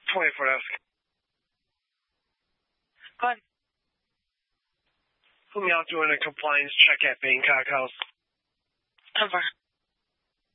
24 desk. Go ahead. Put me out doing a compliance check at Bangkok House. Over.